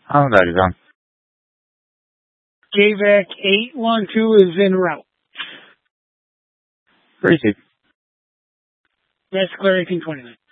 that is on. JVAC 812 is en route. Received. That's clear 1829.